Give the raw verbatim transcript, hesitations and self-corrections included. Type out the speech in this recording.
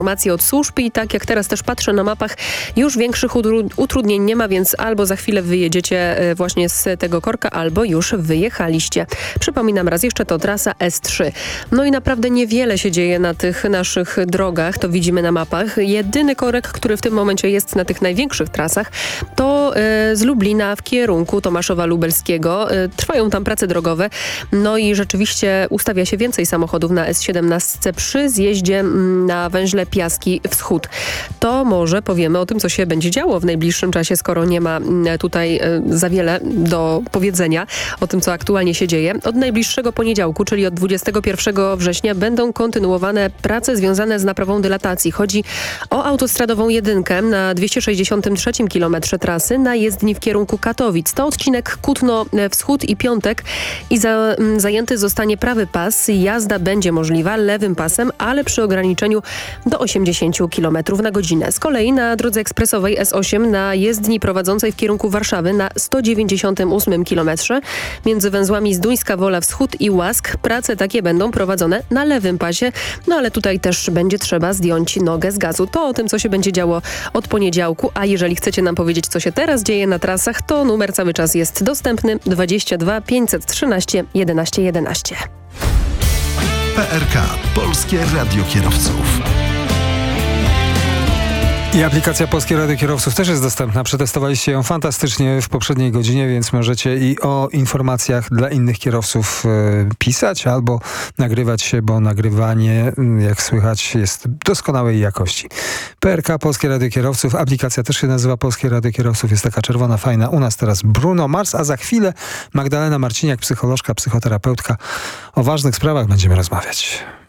informacje od służb i tak jak teraz też patrzę na mapach, już większych utrudnień nie ma, więc albo za chwilę wyjedziecie właśnie z tego korka, albo już wyjechaliście. Przypominam raz jeszcze, to trasa S trzy. No i naprawdę niewiele się dzieje na tych naszych drogach, to widzimy na mapach. Jedyny korek, który w tym momencie jest na tych największych trasach, to y, z Lublina w kierunku Tomaszowa Lubelskiego. Y, trwają tam prace drogowe, no i rzeczywiście ustawia się więcej samochodów na S siedemnaście przy zjeździe mm, na węźle Piaski Wschód. To może powiemy o tym, co się będzie działo w najbliższym czasie, skoro nie ma tutaj za wiele do powiedzenia o tym, co aktualnie się dzieje. Od najbliższego poniedziałku, czyli od dwudziestego pierwszego września, będą kontynuowane prace związane z naprawą dylatacji. Chodzi o autostradową jedynkę na dwieście sześćdziesiątym trzecim kilometrze trasy na jezdni w kierunku Katowic. To odcinek Kutno Wschód i Piątek i za, zajęty zostanie prawy pas. Jazda będzie możliwa lewym pasem, ale przy ograniczeniu do osiemdziesięciu kilometrów na godzinę. Z kolei na drodze ekspresowej S osiem na jezdni prowadzącej w kierunku Warszawy na sto dziewięćdziesiątym ósmym kilometrze między węzłami Zduńska Wola Wschód i Łask prace takie będą prowadzone na lewym pasie, no ale tutaj też będzie trzeba zdjąć nogę z gazu. To o tym, co się będzie działo od poniedziałku, a jeżeli chcecie nam powiedzieć, co się teraz dzieje na trasach, to numer cały czas jest dostępny dwadzieścia dwa pięćset trzynaście jedenaście jedenaście. P R K. Polskie Radio Kierowców. I aplikacja Polskie Radio Kierowców też jest dostępna. Przetestowaliście ją fantastycznie w poprzedniej godzinie, więc możecie i o informacjach dla innych kierowców e, pisać albo nagrywać się, bo nagrywanie, jak słychać, jest doskonałej jakości. P R K Polskie Radio Kierowców. Aplikacja też się nazywa Polskie Radio Kierowców. Jest taka czerwona, fajna. U nas teraz Bruno Mars, a za chwilę Magdalena Marciniak, psycholożka, psychoterapeutka. O ważnych sprawach będziemy rozmawiać.